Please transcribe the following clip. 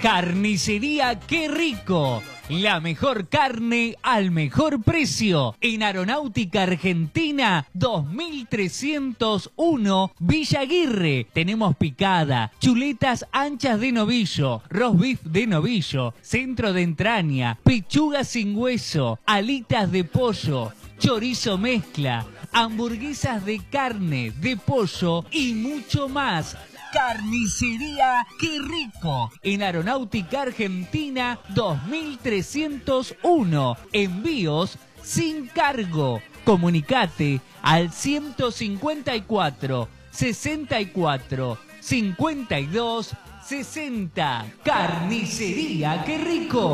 Carnicería Qué Rico. La mejor carne al mejor precio. En Aeronáutica Argentina 2301 Villa Aguirre. Tenemos picada, chuletas anchas de novillo, roast beef de novillo, centro de entraña, pechuga sin hueso, alitas de pollo, chorizo mezcla, hamburguesas de carne, de pollo y mucho más. Carnicería Qué Rico. En Aeronáutica Argentina 2301. Envíos sin cargo. Comunicate al 154 64 52 60. Carnicería Qué Rico.